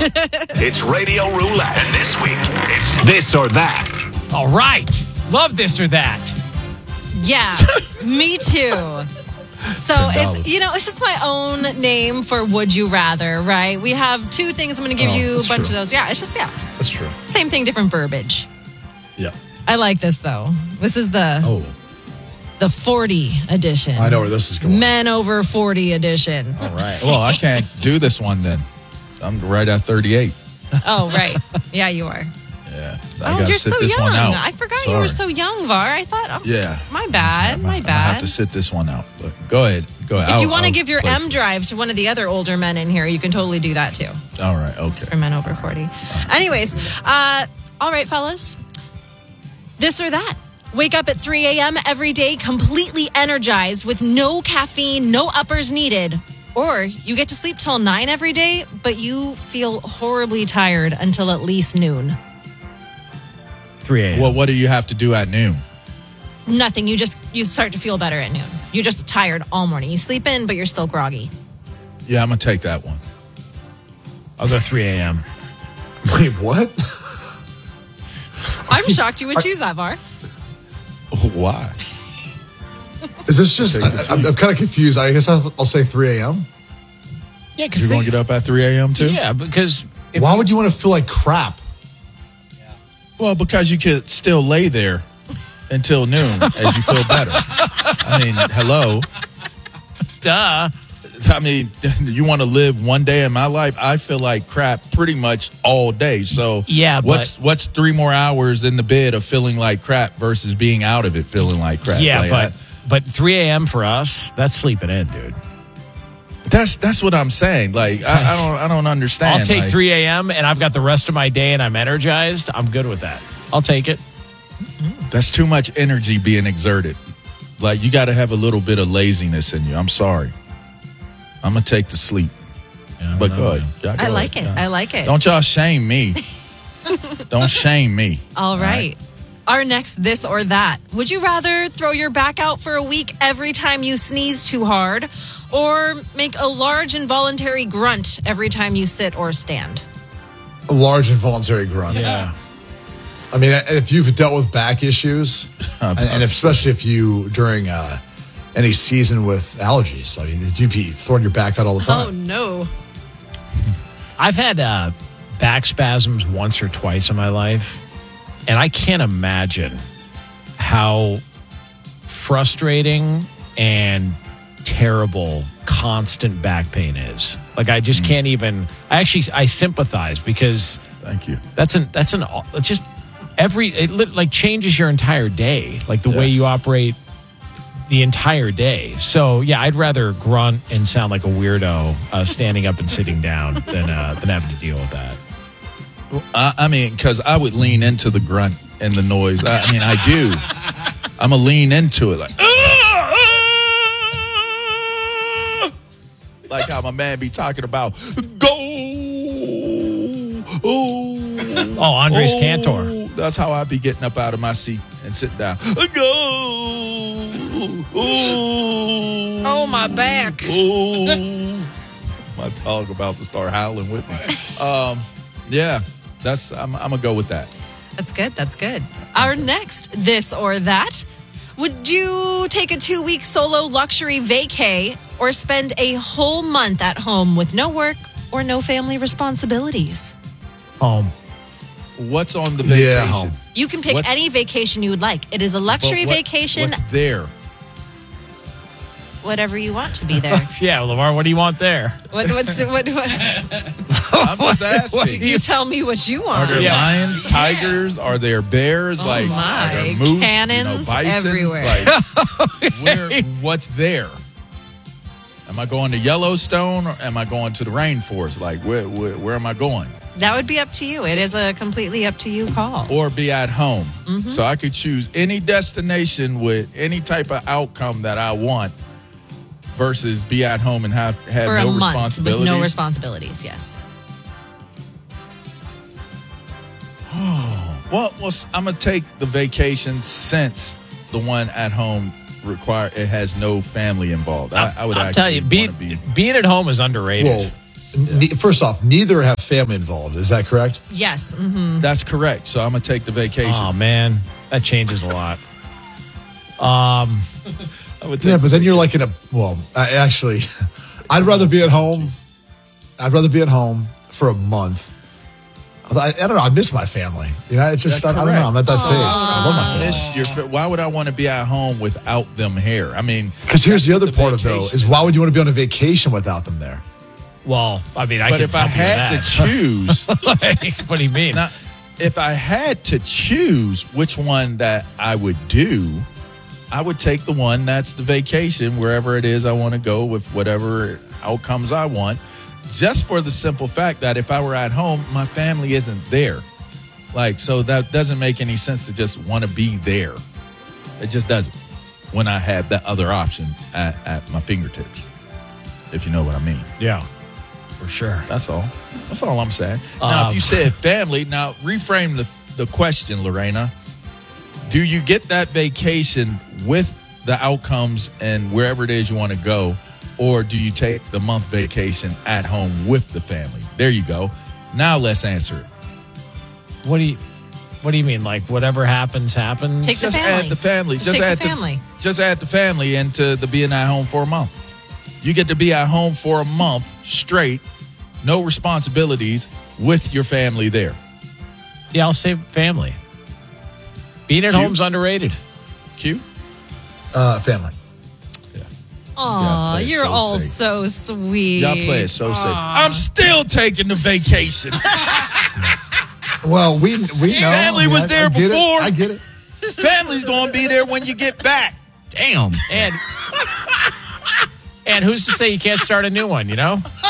It's Radio Roulette. And this week, it's This or That. All right. Love this or that. Yeah, me too. So it's just my own name for Would You Rather, right? We have two things. I'm going to give you a bunch of those. Yeah, it's just, yes. That's true. Same thing, different verbiage. Yeah. I like this, though. This is the 40 edition. I know where this is going. Men over 40 edition. All right. Well, I can't do this one then. I'm right at 38. Oh, right. Yeah, you are. Yeah. You're so young. One out. I forgot you were so young, Var. I thought, my bad. I have to sit this one out. But go ahead. If you want to give your M drive to one of the other older men in here, you can totally do that too. All right. Okay. For men over 40. Anyways, all right, fellas. This or that. Wake up at 3 a.m. every day completely energized with no caffeine, no uppers needed. Or you get to sleep till 9 every day, but you feel horribly tired until at least noon. 3 a.m. Well, what do you have to do at noon? Nothing. You start to feel better at noon. You're just tired all morning. You sleep in, but you're still groggy. Yeah, I'm going to take that one. I'll go 3 a.m. Wait, what? I'm shocked you would choose that, Var. Why? Is this just... I'm kind of confused. I guess I'll say 3 a.m. Yeah, because you're going to get up at 3 a.m. too? Yeah, because... Why would you want to feel like crap? Well, because you could still lay there until noon as you feel better. I mean, hello. Duh. I mean, you want to live one day in my life? I feel like crap pretty much all day. So yeah, what's 3 more hours in the bed of feeling like crap versus being out of it feeling like crap? Yeah, like, but 3 a.m. for us, that's sleeping in, dude. That's what I'm saying. Like I don't understand. I'll take 3 a.m. and I've got the rest of my day and I'm energized. I'm good with that. I'll take it. That's too much energy being exerted. Like you got to have a little bit of laziness in you. I'm sorry. I'm gonna take the sleep. Yeah, but go ahead. I like it. I like it. Don't y'all shame me. Don't shame me. All right. Our next this or that. Would you rather throw your back out for a week every time you sneeze too hard, or make a large involuntary grunt every time you sit or stand? A large involuntary grunt. Yeah. I mean, if you've dealt with back issues, and especially if you, during any season with allergies, I mean, you'd be throwing your back out all the time. Oh, no. I've had back spasms once or twice in my life, and I can't imagine how frustrating and terrible constant back pain is. Like, I just can't even... I sympathize because... Thank you. It changes your entire day, like the way you operate the entire day. So, yeah, I'd rather grunt and sound like a weirdo standing up and sitting down than having to deal with that. I mean, because I would lean into the grunt and the noise. I mean, I do. I'm going to lean into it like how my man be talking about, go. Oh, Andres Cantor. That's how I be getting up out of my seat and sit down. Go. Oh, my back. My dog about to start howling with me. Yeah, I'm going to go with that. That's good. That's good. Our next this or that. Would you take a 2-week solo luxury vacay or spend a whole month at home with no work or no family responsibilities? Home. What's on the vacation? Yeah, home. You can pick any vacation you would like. It is a luxury vacation. What's there? Whatever you want to be there. Yeah, well, Lamar, what do you want there? What? I'm just asking. You tell me what you want. Are there lions, tigers? Are there bears? Oh are my. there moose? Cannons bison? everywhere. What's there? Am I going to Yellowstone or am I going to the rainforest? Like, where am I going? That would be up to you. It is a completely up to you call. Or be at home. Mm-hmm. So I could choose any destination with any type of outcome that I want versus be at home and have for no a month responsibilities. with no responsibilities, yes. Well, I'm going to take the vacation since the one at home it has no family involved. I would I'll actually tell you, being at home is underrated. Well, First off, neither have family involved. Is that correct? Yes. That's correct. So I'm gonna take the vacation. Oh man, that changes a lot. I would take Yeah, but then you're like actually, I'd rather be at home. I'd rather be at home for a month. I don't know. I miss my family. It's just, I don't know. I'm at that phase. I love my family. Why would I want to be at home without them here? I mean, Because here's the other part of though, vacation. is why would you want to be on a vacation without them there? Well, I mean, But if I had to choose, what do you mean? now, if I had to choose which one that I would do, I would take the one that's the vacation, wherever it is I want to go with whatever outcomes I want. Just for the simple fact that if I were at home, my family isn't there. So that doesn't make any sense to just want to be there. It just doesn't. When I had that other option at my fingertips, if you know what I mean. Yeah, for sure. That's all. That's all I'm saying. Now, if you said family, now reframe the question, Lorena. Do you get that vacation with the outcomes and wherever it is you want to go? Or do you take the month vacation at home with the family? There you go. Now let's answer it. What do you mean? Like whatever happens? Take the Just family. add the family. Just take add the family. Just add the family into the being at home for a month. You get to be at home for a month straight, no responsibilities, with your family there. Yeah, I'll say family. Being at Cute. home's underrated. Q? Family. Aw, Y'all play you're so all safe. so sweet. Y'all play it so safe. I'm still taking the vacation. Well, we know. Family was there I get before. It. I get it. Family's going to be there when you get back. Damn. And who's to say you can't start a new one?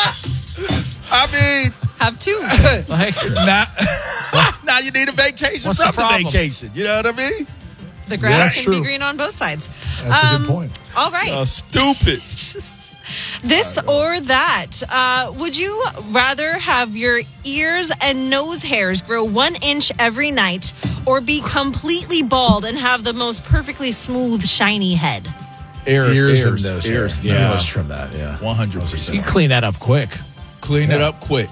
I mean, Have two. Like, now you need a vacation What's from the the problem? vacation. You know what I mean? The grass that's can true. be green on both sides. That's a good point. All right. Stupid. This or that. Would you rather have your ears and nose hairs grow 1 inch every night or be completely bald and have the most perfectly smooth, shiny head? Ears and nose hair. Ears. Yeah. Let's trim that. Yeah. 100%. you clean that up quick. Clean it up quick.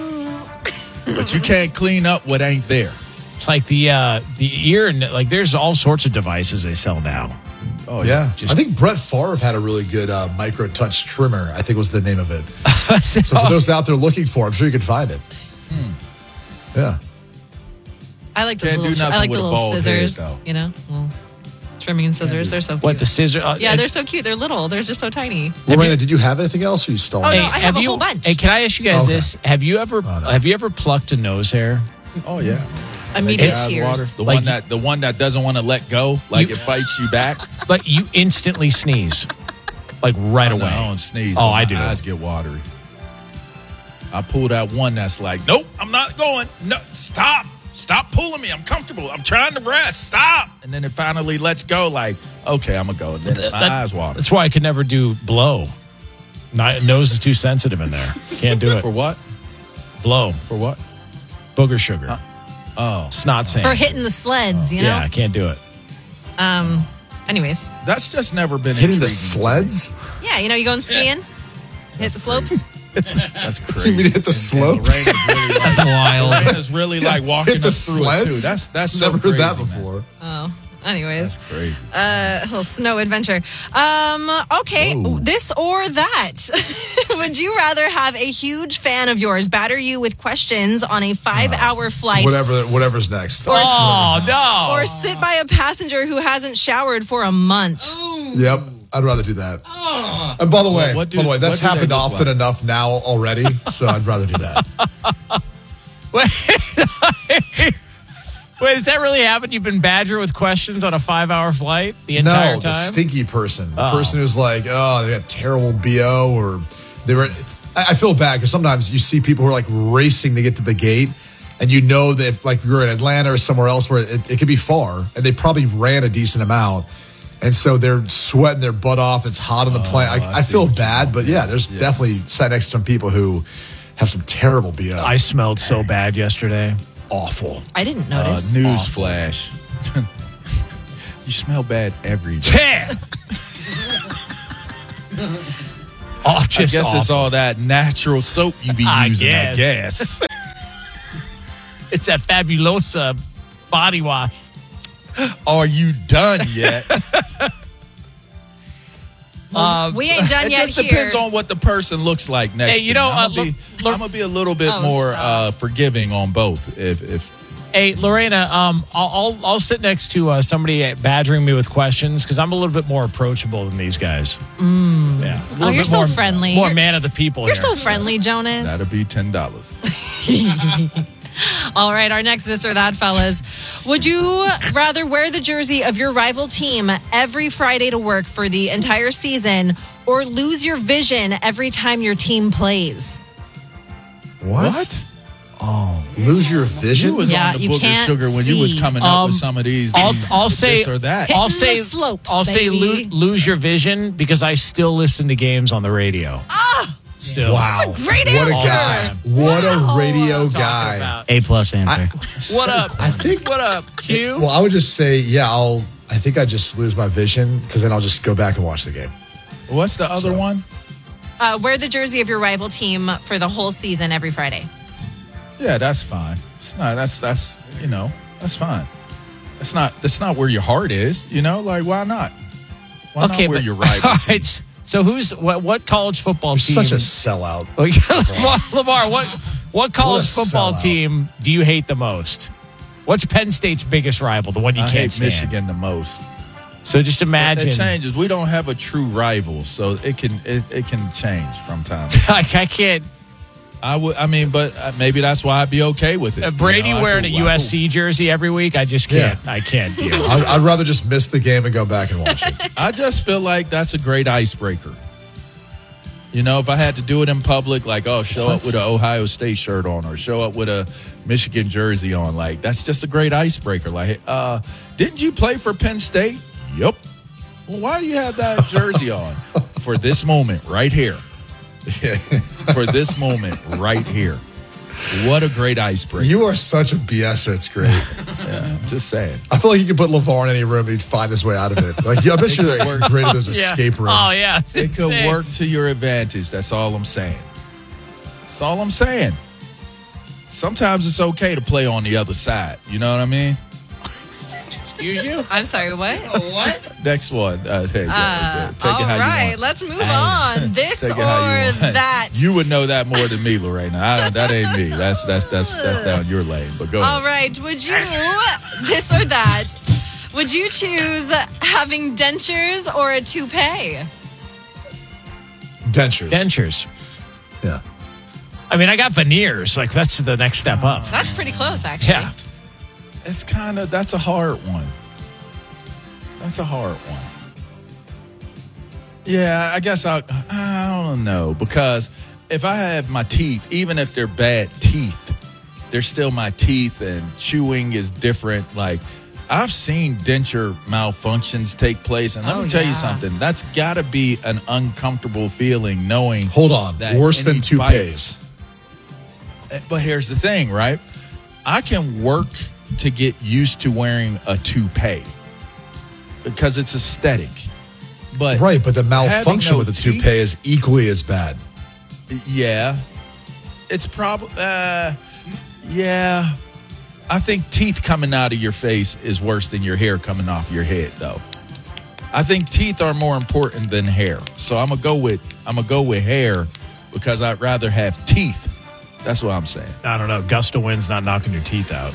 But you can't clean up what ain't there. It's like the ear, like there's all sorts of devices they sell now. Oh, Yeah. Just- I think Brett Favre had a really good micro touch trimmer, I think was the name of it. So for those out there looking for it, I'm sure you can find it. Yeah. I like those Can't do little, nothing I like with the a little bald head, scissors. though. Well, trimming and scissors. They're so cute. What the scissor? Yeah, they're so cute. They're little. They're just so tiny. Lorena, did you have anything else or you stole Oh, it? no, I have a whole bunch. Hey, can I ask you guys Okay. this? Have you ever plucked a nose hair? Oh, yeah. Immediate Add water. tears. The Like- one that doesn't want to let go, like You- it fights you back. But you instantly sneeze, like right away. I don't sneeze. Oh, but I my do. eyes get watery. I pull that one that's like, nope, I'm not going. No, stop pulling me. I'm comfortable. I'm trying to rest. Stop. And then it finally lets go. Like, okay, I'm gonna go. And then my eyes water. That's why I could never do blow. Nose is too sensitive in there. Can't do it. For what? Blow, For what? booger sugar, Oh, snot sand. For hitting the sleds, you know? Yeah, I can't do it. Anyways. that's just never been Hitting the intriguing. sleds? Yeah, you know, you going skiing? Hit the slopes? That's crazy. You mean hit the slopes? Lorena's really like, That's wild. Lorena's really like walking Hit the us through it too. sleds? That's so Never heard that crazy, man. before. Oh. Anyways. Crazy. A little snow adventure. Okay, this or that. Would you rather have a huge fan of yours batter you with questions on a 5-hour flight Whatever's next. Oh no! or sit by a passenger who hasn't showered for a month? Yep. I'd rather do that. And by the way, what do that's they happened look often like? enough now already, so I'd rather do that. Wait, does that really happen? You've been badgered with questions on a 5-hour flight the entire No, time? the stinky person. The person who's like, oh, they got terrible BO or they were. I feel bad because sometimes you see people who are like racing to get to the gate and you know that if like you're in Atlanta or somewhere else where it could be far and they probably ran a decent amount. And so they're sweating their butt off. It's hot on the plane. I feel bad, but yeah, there's definitely sat next to some people who have some terrible BO. I smelled so bad yesterday. Awful. I didn't notice. News flash. You smell bad every day. Damn. Oh, I just guess it's awful. all that natural soap you be I using, I guess. guess. It's that Fabulosa body wash. Are you done yet? We ain't done It yet just here. depends on what the person looks like next Hey, to you know, me. I'm gonna be a little bit Oh, more stop. forgiving on both. If Hey, Lorena, I'll sit next to somebody badgering me with questions because I'm a little bit more approachable than these guys. Yeah. A little you're bit so more, friendly. More You're- man of the people You're here. so friendly, Jonas. that'll be $10. All right, our next this or that, fellas. Would you rather wear the jersey of your rival team every Friday to work for the entire season or lose your vision every time your team plays? What? Lose your vision? You was Yeah, on the you Booger can't Sugar when you was see. coming up with some of these. I'll say this or that. I'll Hitting say the slopes, I'll say baby. lose your vision because I still listen to games on the radio. Still. Wow. That's a great What a answer. guy. What a radio Talking guy. about- A+ answer. What up? I think. What up, Q? Well, I would just say, I think I just lose my vision because then I'll just go back and watch the game. What's the other one? Wear the jersey of your rival team for the whole season every Friday. Yeah, that's fine. It's not. That's you know, that's fine. That's not where your heart is. You know, like why not? Why not where your rival all team? right. So who's what college football team? Such a sellout. Lamar, what college What a football sellout. team do you hate the most? What's Penn State's biggest rival? The one you I can't hate stand. Michigan the most. So just It imagine. changes. We don't have a true rival, so it can change from time to time. I can't. I mean, but maybe that's why I'd be okay with it. Brady You know, wearing a I could- USC jersey every week. I just can't. Yeah. I can't deal. I'd rather just miss the game and go back and watch it. I just feel like that's a great icebreaker. You know, if I had to do it in public, like, show up with an Ohio State shirt on or show up with a Michigan jersey on, like, that's just a great icebreaker. Like, didn't you play for Penn State? Yep. Well, why do you have that jersey on? For this moment right here. For this moment right here. What a great icebreaker. You are such a BSer. It's great. Yeah, I'm just saying. I feel like you could put LeVar in any room and he'd find his way out of it. Like, I bet you they're great at those escape rooms. Oh yeah. It's It could insane. work to your advantage. That's all I'm saying. That's all I'm saying. Sometimes it's okay to play on the other side. You know what I mean? Excuse you. I'm sorry, what? Next one. Hey, take it All how you right, want. let's move on. This Take or it how you want. that. You would know that more than me, Lorena. That ain't me. That's down your lane. But go All ahead. right, would you, this or that, would you choose having dentures or a toupee? Dentures. Dentures. Yeah. I mean, I got veneers. Like that's the next step up. That's pretty close, actually. Yeah. That's a hard one. That's a hard one. Yeah, I guess I don't know, because if I have my teeth, even if they're bad teeth, they're still my teeth, and chewing is different. Like, I've seen denture malfunctions take place, and let me tell you something. That's got to be an uncomfortable feeling, knowing. Hold on. that Worse than any toupees. But here's the thing, right? I can work to get used to wearing a toupee because it's aesthetic. But Right, but the malfunction no with a teeth- toupee is equally as bad. yeah, it's probably yeah. I think teeth coming out of your face is worse than your hair coming off your head, though. I think teeth are more important than hair, so I'm gonna go with hair because I'd rather have teeth. That's what I'm saying. I don't know. Gust of wind's not knocking your teeth out.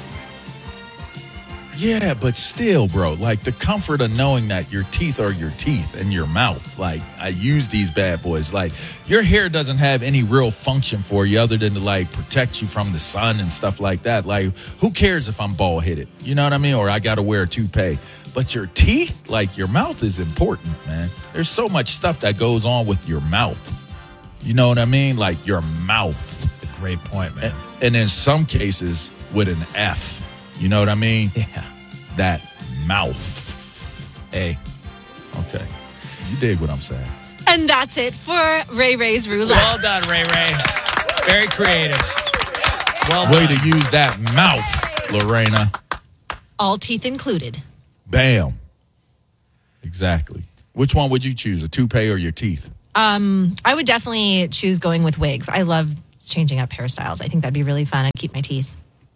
Yeah, but still, bro, like the comfort of knowing that your teeth are your teeth and your mouth. Like, I use these bad boys. Like, your hair doesn't have any real function for you other than to, like, protect you from the sun and stuff like that. Like, who cares if I'm bald headed? You know what I mean? Or I got to wear a toupee. But your teeth, like, your mouth is important, man. There's so much stuff that goes on with your mouth. You know what I mean? Like, your mouth. Great point, man. And in some cases, with an F. You know what I mean? Yeah. That mouth. Hey. Okay. You dig what I'm saying. And that's it for Ray Ray's Roulette. Well done, Ray Ray. Very creative. Well Way done. to use that mouth, Lorena. All teeth included. Bam. Exactly. Which one would you choose, a toupee or your teeth? I would definitely choose going with wigs. I love changing up hairstyles. I think that'd be really fun. I'd keep my teeth.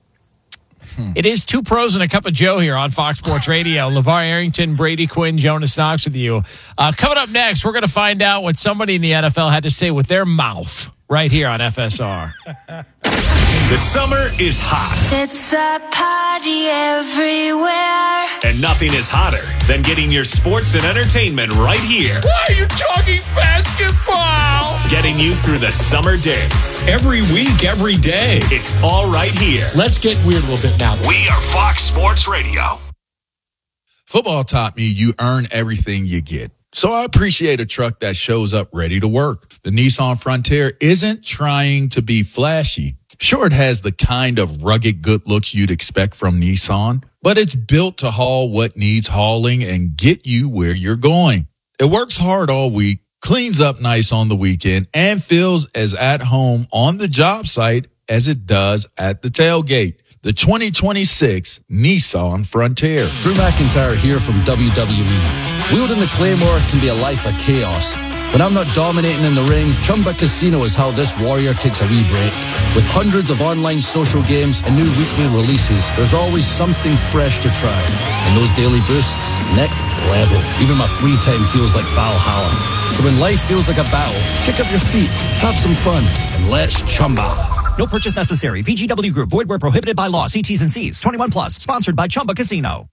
It is Two Pros and a Cup of Joe here on Fox Sports Radio. LeVar Arrington, Brady Quinn, Jonas Knox with you. Coming up next, we're going to find out what somebody in the NFL had to say with their mouth right here on FSR. The summer is hot. It's a party everywhere. And nothing is hotter than getting your sports and entertainment right here. Why are you talking basketball? Getting you through the summer days. Every week, every day. It's all right here. Let's get weird a little bit now. We are Fox Sports Radio. Football taught me you earn everything you get. So I appreciate a truck that shows up ready to work. The Nissan Frontier isn't trying to be flashy. Sure, it has the kind of rugged good looks you'd expect from Nissan, but it's built to haul what needs hauling and get you where you're going. It works hard all week, cleans up nice on the weekend, and feels as at home on the job site as it does at the tailgate. The 2026 Nissan Frontier. Drew McIntyre here from WWE. Wielding the Claymore can be a life of chaos. When I'm not dominating in the ring, Chumba Casino is how this warrior takes a wee break. With hundreds of online social games and new weekly releases, there's always something fresh to try. And those daily boosts, next level. Even my free time feels like Valhalla. So when life feels like a battle, kick up your feet, have some fun, and let's Chumba. No purchase necessary. VGW Group. Void where prohibited by law. See T's and C's. 21 plus. Sponsored by Chumba Casino.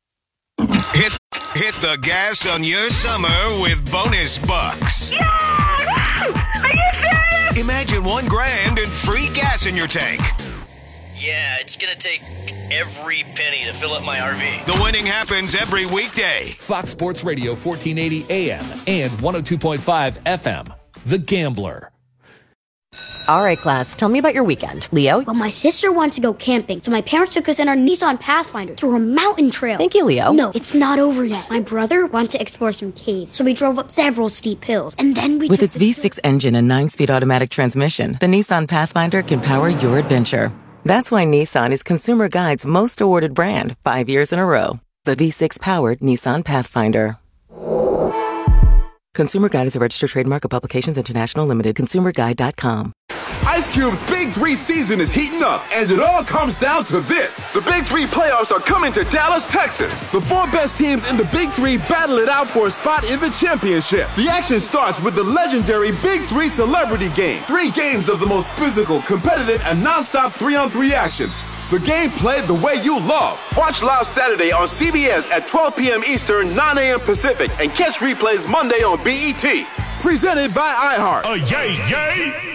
Hit the gas on your summer with bonus bucks. Yeah! Are you serious? Imagine $1,000 and free gas in your tank. Yeah, it's gonna take every penny to fill up my RV. The winning happens every weekday. Fox Sports Radio, 1480 AM and 102.5 FM. The Gambler. All right, class, tell me about your weekend. Leo? Well, my sister wants to go camping, so my parents took us in our Nissan Pathfinder through a mountain trail. Thank you, Leo. No, it's not over yet. My brother wanted to explore some caves, so we drove up several steep hills, and then we With its V6 engine and 9-speed automatic transmission, the Nissan Pathfinder can power your adventure. That's why Nissan is Consumer Guide's most awarded brand 5 years in a row. The V6-powered Nissan Pathfinder. Consumer Guide is a registered trademark of Publications International Limited. ConsumerGuide.com. Ice Cube's Big 3 season is heating up, and it all comes down to this. The Big 3 playoffs are coming to Dallas, Texas. The 4 best teams in the Big 3 battle it out for a spot in the championship. The action starts with the legendary Big 3 Celebrity Game. 3 games of the most physical, competitive, and non-stop 3-on-3 action. The game played the way you love. Watch live Saturday on CBS at 12 p.m. Eastern, 9 a.m. Pacific, and catch replays Monday on BET. Presented by iHeart. Yay!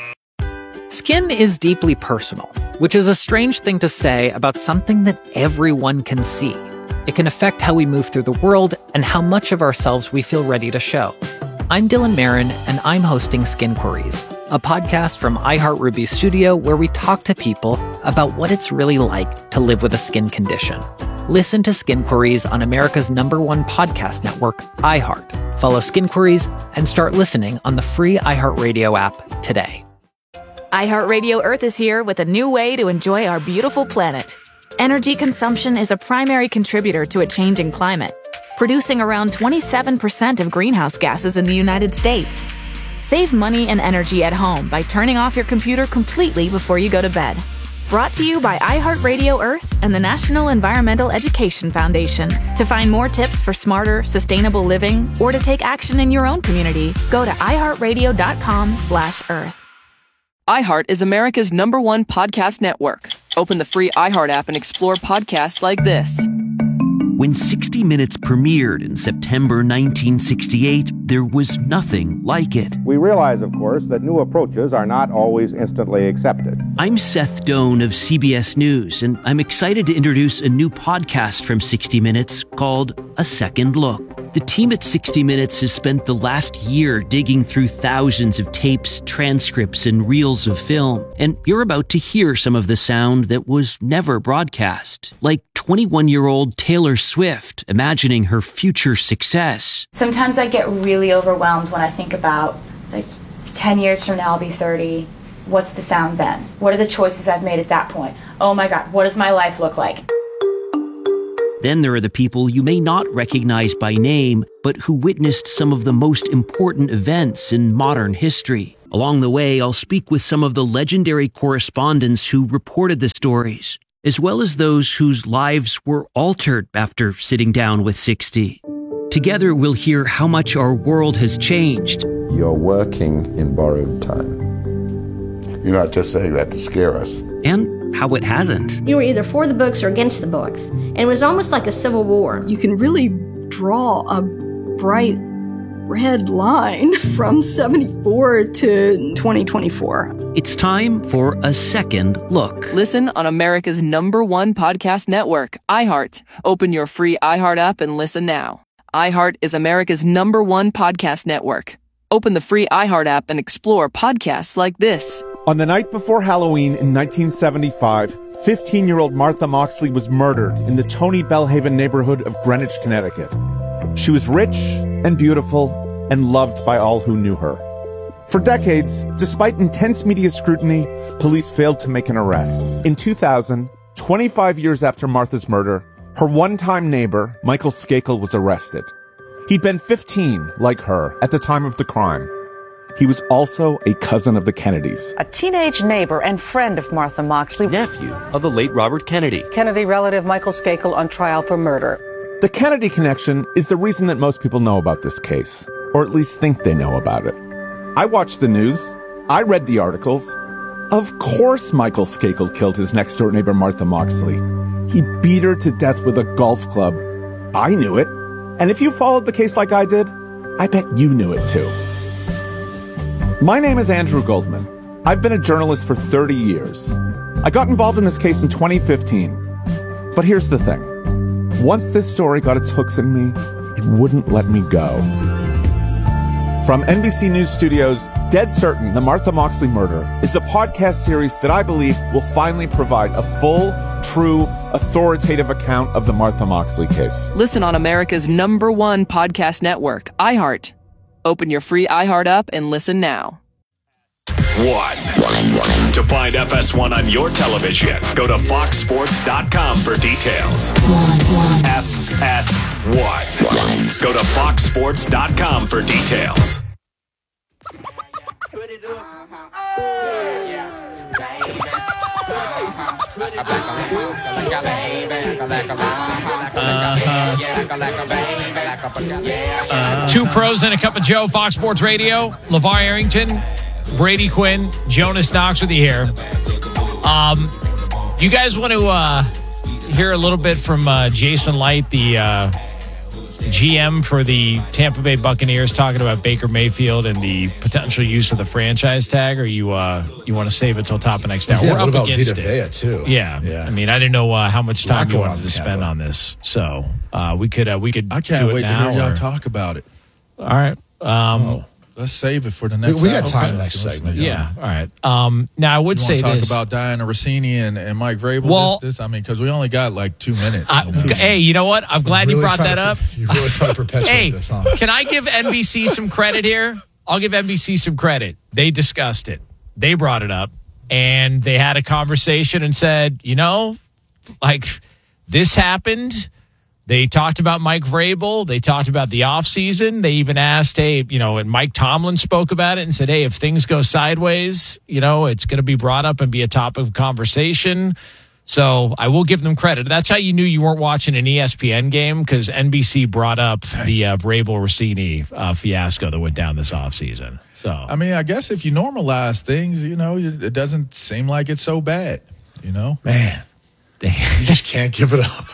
Skin is deeply personal, which is a strange thing to say about something that everyone can see. It can affect how we move through the world and how much of ourselves we feel ready to show. I'm Dylan Marin, and I'm hosting Skin Queries, a podcast from iHeart Ruby Studio where we talk to people about what it's really like to live with a skin condition. Listen to Skin Queries on America's #1 podcast network, iHeart. Follow Skin Queries and start listening on the free iHeartRadio app today. iHeartRadio Earth is here with a new way to enjoy our beautiful planet. Energy consumption is a primary contributor to a changing climate, producing around 27% of greenhouse gases in the United States. Save money and energy at home by turning off your computer completely before you go to bed. Brought to you by iHeartRadio Earth and the National Environmental Education Foundation. To find more tips for smarter, sustainable living or to take action in your own community, go to iHeartRadio.com/Earth. iHeart is America's #1 podcast network. Open the free iHeart app and explore podcasts like this. When 60 Minutes premiered in September 1968, there was nothing like it. We realize, of course, that new approaches are not always instantly accepted. I'm Seth Doan of CBS News, and I'm excited to introduce a new podcast from 60 Minutes called A Second Look. The team at 60 Minutes has spent the last year digging through thousands of tapes, transcripts, and reels of film, and you're about to hear some of the sound that was never broadcast, like 21-year-old Taylor Swift imagining her future success. Sometimes I get really overwhelmed when I think about, 10 years from now I'll be 30. What's the sound then? What are the choices I've made at that point? Oh my God, what does my life look like? Then there are the people you may not recognize by name, but who witnessed some of the most important events in modern history. Along the way, I'll speak with some of the legendary correspondents who reported the stories, as well as those whose lives were altered after sitting down with 60. Together, we'll hear how much our world has changed. You're working in borrowed time. You're not just saying that to scare us. And how it hasn't. You were either for the books or against the books, and it was almost like a civil war. You can really draw a bright red line from 74 to 2024. It's time for a second look. Listen on America's #1 podcast network, iHeart. Open your free iHeart app and listen now. iHeart is America's #1 podcast network. Open the free iHeart app and explore podcasts like this. On the night before Halloween in 1975, 15-year-old Martha Moxley was murdered in the Tony Bellhaven neighborhood of Greenwich, Connecticut. She was rich and beautiful and loved by all who knew her. For decades, despite intense media scrutiny, police failed to make an arrest. In 2000, 25 years after Martha's murder, her one-time neighbor, Michael Skakel, was arrested. He'd been 15, like her, at the time of the crime. He was also a cousin of the Kennedys. A teenage neighbor and friend of Martha Moxley. Nephew of the late Robert Kennedy. Kennedy relative Michael Skakel on trial for murder. The Kennedy connection is the reason that most people know about this case, or at least think they know about it. I watched the news. I read the articles. Of course Michael Skakel killed his next-door neighbor Martha Moxley. He beat her to death with a golf club. I knew it. And if you followed the case like I did, I bet you knew it too. My name is Andrew Goldman. I've been a journalist for 30 years. I got involved in this case in 2015. But here's the thing. Once this story got its hooks in me, it wouldn't let me go. From NBC News Studios, Dead Certain, The Martha Moxley Murder is a podcast series that I believe will finally provide a full, true, authoritative account of the Martha Moxley case. Listen on America's #1 podcast network, iHeart. Open your free iHeart app and listen now. 1. To find FS1 on your television, go to foxsports.com for details. FS1. Go to foxsports.com for details. Two pros and a cup of Joe, Fox Sports Radio. LeVar Arrington, Brady Quinn, Jonas Knox with you here. You guys want to hear a little bit from Jason Light, the GM for the Tampa Bay Buccaneers, talking about Baker Mayfield and the potential use of the franchise tag, or you want to save it till top of next hour? Yeah, We're what up about against Vita it. Vea too? Yeah. I mean, I didn't know how much time you wanted to spend on this, so we could. I can't do wait it now, to hear y'all or- talk about it. All right. Let's save it for the next. We got hour. time next segment. Yeah. All right. Now I would You say wanna this. talk about Diana Rossini and Mike Vrabel. Well- Because we only got like 2 minutes. Hey, you know what? I'm glad you brought that up. You really try to perpetuate Hey, this, huh? can I give NBC some credit here? I'll give NBC some credit. They discussed it. They brought it up, and they had a conversation and said, this happened. They talked about Mike Vrabel. They talked about the offseason. They even asked, and Mike Tomlin spoke about it and said, hey, if things go sideways, it's going to be brought up and be a topic of conversation. So I will give them credit. That's how you knew you weren't watching an ESPN game, because NBC brought up the Vrabel-Rossini fiasco that went down this offseason. So, I mean, I guess if you normalize things, it doesn't seem like it's so bad, Man, you just can't give it up.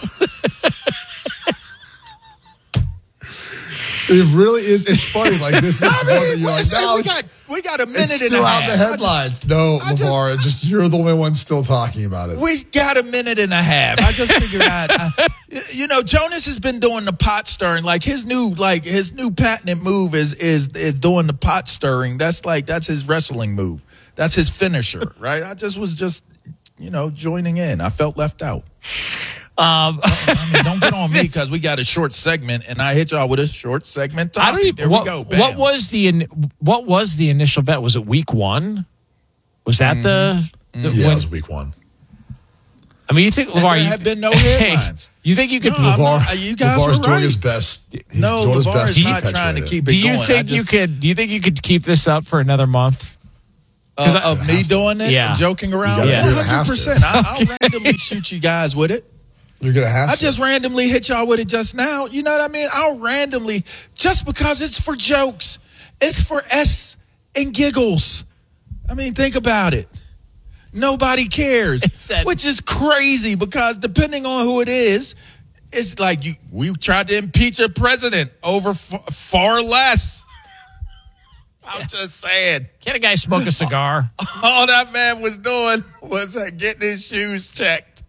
It really is. It's funny. Like, this is one that you're like, no, we got a minute it's and still a out half. the headlines. No, LeVar, you're the only one still talking about it. We got a minute and a half. I just figured out. Jonas has been doing the pot stirring. Like his new patented move is doing the pot stirring. That's his wrestling move. That's his finisher, right? I was joining in. I felt left out. Don't get on me because we got a short segment, and I hit y'all with a short segment topic. There we go. Bam. What was the initial bet? Was it week 1? Was that the it was week 1. I mean, you think, LeVar, there have been no headlines. You think you could? You guys LeVar's are doing right. his best. He's No, doing his LeVar best is not trying to keep it Do you going. think you could? Do you think you could keep this up for another month? Of me doing it? Yeah. And joking around? You gotta- 100%. I'll randomly shoot you guys with it. You're going to have to. I just randomly hit y'all with it just now. You know what I mean? I'll randomly, just because it's for jokes. It's for S and giggles. I mean, think about it. Nobody cares, which is crazy because depending on who it is, it's like we tried to impeach a president over far less. I'm just saying. Can a guy smoke a cigar? All that man was doing was getting his shoes checked.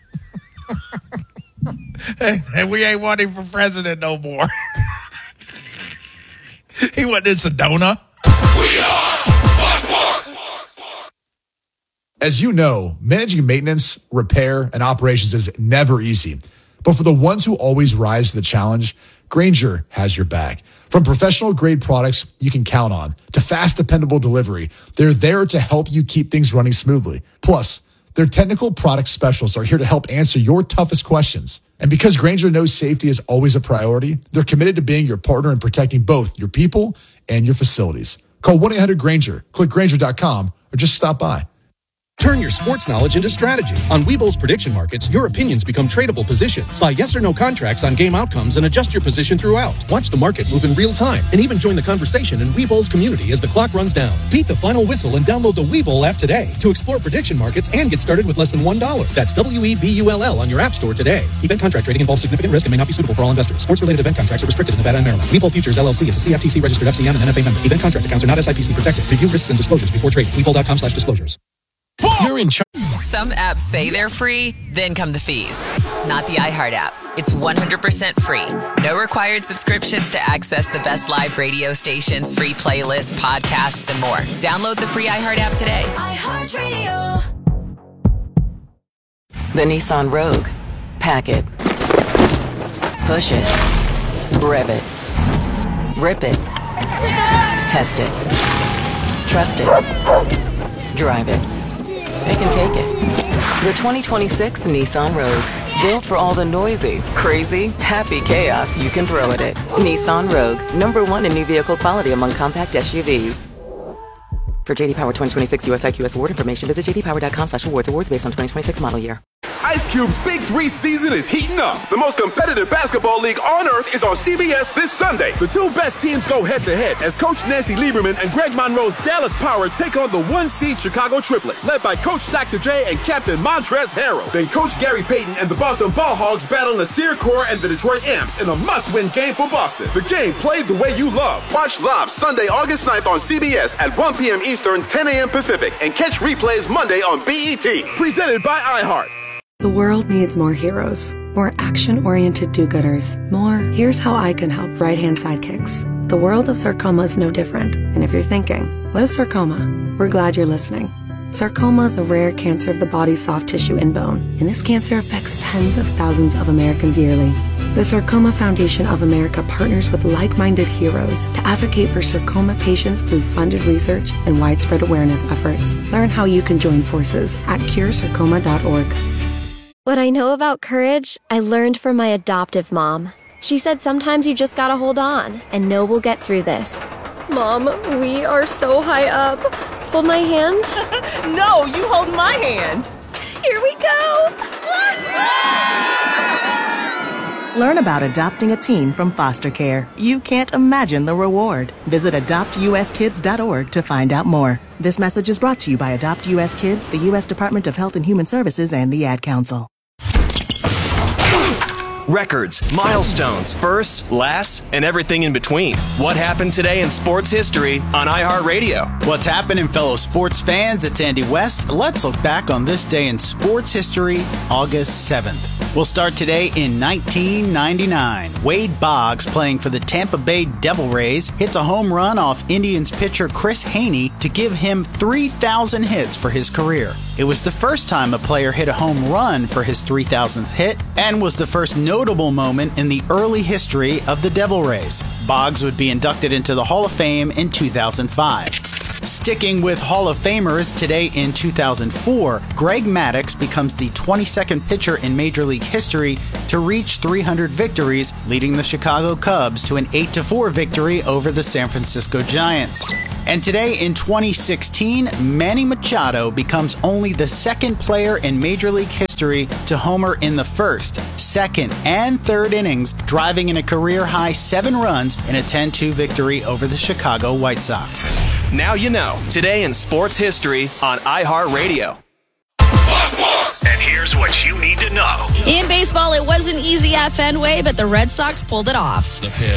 And we ain't want him for president no more. He went in Sedona. As you know, managing maintenance, repair, and operations is never easy. But for the ones who always rise to the challenge, Grainger has your back. From professional-grade products you can count on to fast, dependable delivery, they're there to help you keep things running smoothly. Plus, their technical product specialists are here to help answer your toughest questions. And because Grainger knows safety is always a priority, they're committed to being your partner in protecting both your people and your facilities. Call 1-800-GRAINGER, click Grainger.com, or just stop by. Turn your sports knowledge into strategy. On Webull's prediction markets, your opinions become tradable positions. Buy yes or no contracts on game outcomes and adjust your position throughout. Watch the market move in real time and even join the conversation in Webull's community as the clock runs down. Beat the final whistle and download the Webull app today to explore prediction markets and get started with less than $1. That's WEBULL on your app store today. Event contract trading involves significant risk and may not be suitable for all investors. Sports-related event contracts are restricted in Nevada and Maryland. Webull Futures LLC is a CFTC registered FCM and NFA member. Event contract accounts are not SIPC protected. Review risks and disclosures before trading. Webull.com/disclosures. You're in charge. Some apps say they're free, then come the fees. Not the iHeart app. It's 100% free. No required subscriptions to access the best live radio stations, free playlists, podcasts, and more. Download the free iHeart app today. iHeartRadio. The Nissan Rogue. Pack it. Push it. Rev it. Rip it. Test it. Trust it. Drive it. They can take it. The 2026 Nissan Rogue. Built for all the noisy, crazy, happy chaos you can throw at it. Nissan Rogue. #1 in new vehicle quality among compact SUVs. For JD Power 2026 US IQS award information, visit jdpower.com/awards. Awards based on 2026 model year. Ice Cube's Big 3 season is heating up. The most competitive basketball league on earth is on CBS this Sunday. The two best teams go head-to-head as Coach Nancy Lieberman and Greg Monroe's Dallas Power take on the 1-seed Chicago Triplets, led by Coach Dr. J and Captain Montrezl Harrell. Then Coach Gary Payton and the Boston Ball Hogs battle Nasir Kaur and the Detroit Amps in a must-win game for Boston. The game played the way you love. Watch live Sunday, August 9th on CBS at 1 p.m. Eastern, 10 a.m. Pacific, and catch replays Monday on BET. Presented by iHeart. The world needs more heroes, more action-oriented do-gooders, more here's how I can help right-hand sidekicks. The world of sarcoma is no different, and if you're thinking, what is sarcoma? We're glad you're listening. Sarcoma is a rare cancer of the body's soft tissue and bone, and this cancer affects tens of thousands of Americans yearly. The Sarcoma Foundation of America partners with like-minded heroes to advocate for sarcoma patients through funded research and widespread awareness efforts. Learn how you can join forces at curesarcoma.org. What I know about courage, I learned from my adoptive mom. She said sometimes you just gotta hold on and know we'll get through this. Mom, we are so high up. Hold my hand. No, you hold my hand. Here we go. Learn about adopting a teen from foster care. You can't imagine the reward. Visit adoptuskids.org to find out more. This message is brought to you by Adopt US Kids, the U.S. Department of Health and Human Services, and the Ad Council. Records, milestones, firsts, lasts, and everything in between. What happened today in sports history on iHeartRadio? What's happening, fellow sports fans? It's Andy West. Let's look back on this day in sports history, August 7th. We'll start today in 1999. Wade Boggs, playing for the Tampa Bay Devil Rays, hits a home run off Indians pitcher Chris Haney to give him 3,000 hits for his career. It was the first time a player hit a home run for his 3,000th hit and was the first notable moment in the early history of the Devil Rays. Boggs would be inducted into the Hall of Fame in 2005. Sticking with Hall of Famers, today in 2004, Greg Maddux becomes the 22nd pitcher in Major League history to reach 300 victories, leading the Chicago Cubs to an 8-4 victory over the San Francisco Giants. And today in 2016, Manny Machado becomes only the second player in Major League history to homer in the first, second, and third innings, driving in a career-high 7 runs in a 10-2 victory over the Chicago White Sox. Now you know. Today in sports history on iHeartRadio. And here's what you need to know. In baseball, it wasn't easy at Fenway, but the Red Sox pulled it off. The pitch.